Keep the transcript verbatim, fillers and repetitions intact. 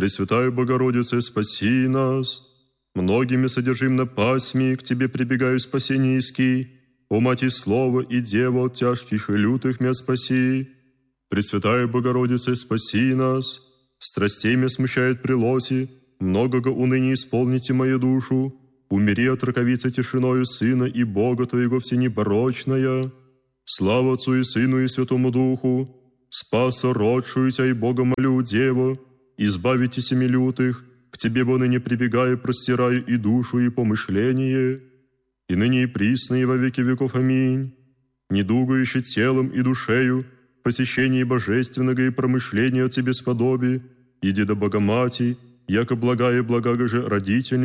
Пресвятая Богородице, спаси нас. Многими содержим на пасьми, к Тебе прибегаю спасение иски. О, Мати Слова и Дева, от тяжких и лютых мя спаси. Пресвятая Богородице, спаси нас. Страстей мя смущает прилоси, многого уныния исполните мою душу. Умери от раковицы тишиною Сына и Бога Твоего всенеборочная. Слава Отцу и Сыну и Святому Духу. Спаса родшую Тя и Бога молю, Дева, избавите семи лютых, к Тебе, бо ныне прибегаю, простираю и душу, и помышление, и ныне и присно, и во веки веков. Аминь. Недугающий телом и душею, посещение божественного и промышления о Тебе сподоби, иди до Богомати, яко благая и благага же родительница,